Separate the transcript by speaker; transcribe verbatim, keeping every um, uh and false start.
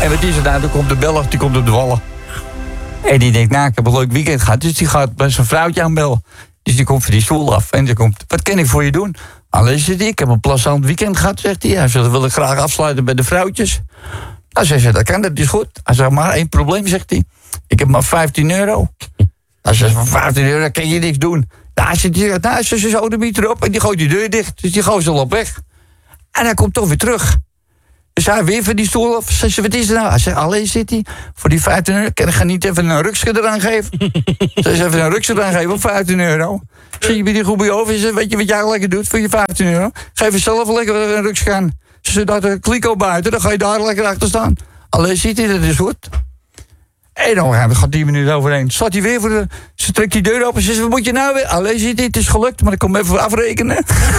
Speaker 1: En wat is er nou? Dan komt de Belg, die komt op de wallen. En die denkt, nou, ik heb een leuk weekend gehad. Dus die gaat bij zijn vrouwtje aanbellen. Dus die komt van die stoel af. En die komt, wat kan ik voor je doen? Alleen zit hij, ik heb een plezant weekend gehad, zegt hij. Hij zegt, dat wil ik graag afsluiten bij de vrouwtjes. Nou, ze zegt, dat kan, dat is goed. Hij zegt, maar één probleem, zegt hij. Ik heb maar vijftien euro. Hij zegt, van vijftien euro kan je niks doen. Daar zit hij, nou, ze zet zo de mieter erop en die gooit die deur dicht. Dus die gooit ze al op weg. En hij komt toch weer terug. Dus hij weer van die stoel af. Ze zegt, wat is er nou? Hij zegt, alleen zit hij. Voor die vijftien euro, kan ik niet even een rukske eraan geven? Ze zegt, even een rukske eraan geven op vijftien euro. Zie je bij die goed bij je over? Ze zegt, weet je wat jij lekker doet voor je vijftien euro? Geef jezelf lekker een rukske aan. Ze zegt, dat een kliko buiten, dan ga je daar lekker achter staan. Alleen zit hij, dat is goed. En dan gaat tien minuten overheen. Staat hij weer voor de... Ze trekt die deur open en ze zegt, wat moet je nou weer? Alleen zit hij, het is gelukt, maar ik kom even afrekenen.